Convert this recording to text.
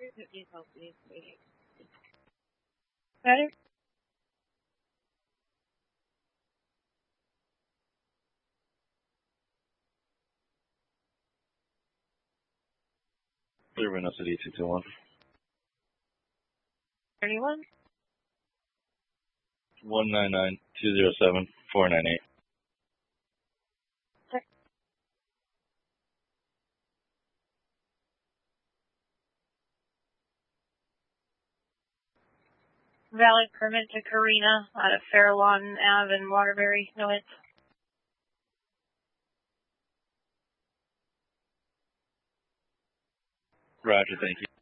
Better? Clear window city 221. 31? 199-207-498. Valid permit to Karina out of Fairlawn Ave in Waterbury. No hits. Roger, thank you.